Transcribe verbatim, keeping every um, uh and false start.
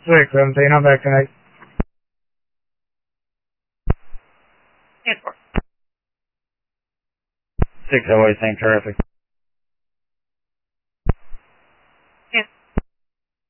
Sweet, seventeen, I'm back tonight. Six oh eight, same traffic.